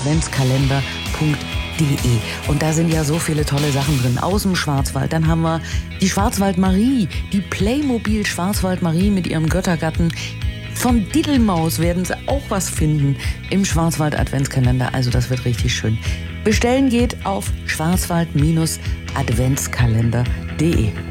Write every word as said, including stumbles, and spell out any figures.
adventskalender punkt de. Und da sind ja so viele tolle Sachen drin aus dem Schwarzwald. Dann haben wir die Schwarzwald-Marie, die Playmobil Schwarzwald-Marie mit ihrem Göttergatten. Von Diddelmaus werden Sie auch was finden im Schwarzwald-Adventskalender. Also das wird richtig schön. Bestellen geht auf schwarzwald Bindestrich adventskalender punkt de.